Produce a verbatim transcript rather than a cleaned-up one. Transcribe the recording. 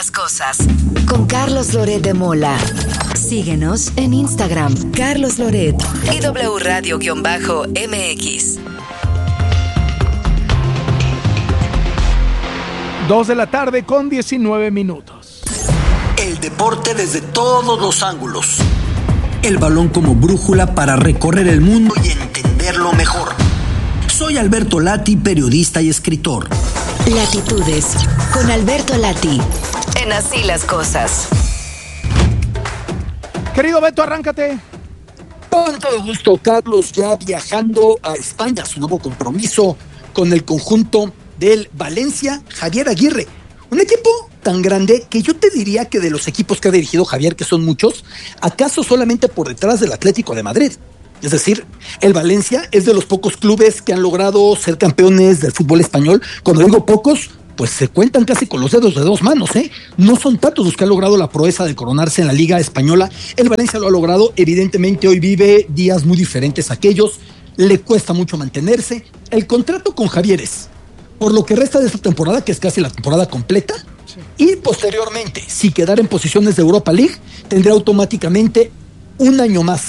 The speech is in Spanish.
las cosas. Con Carlos Loret de Mola. Síguenos en Instagram, Carlos Loret y W Radio-M X. Dos de la tarde con diecinueve minutos. El deporte desde todos los ángulos. El balón como brújula para recorrer el mundo y entenderlo mejor. Soy Alberto Lati, periodista y escritor. Latitudes, con Alberto Lati. En Así las Cosas. Querido Beto, arráncate. Con todo gusto, Carlos, ya viajando a España, su nuevo compromiso con el conjunto del Valencia, Javier Aguirre. Un equipo tan grande que yo te diría que de los equipos que ha dirigido Javier, que son muchos, acaso solamente por detrás del Atlético de Madrid. Es decir, el Valencia es de los pocos clubes que han logrado ser campeones del fútbol español. Cuando digo pocos, pues se cuentan casi con los dedos de dos manos, ¿eh? No son tantos los que han logrado la proeza de coronarse en la Liga Española. El Valencia lo ha logrado, evidentemente hoy vive días muy diferentes a aquellos, le cuesta mucho mantenerse. El contrato con Javier es por lo que resta de esta temporada, que es casi la temporada completa, sí. Y posteriormente, si quedara en posiciones de Europa League, tendrá automáticamente un año más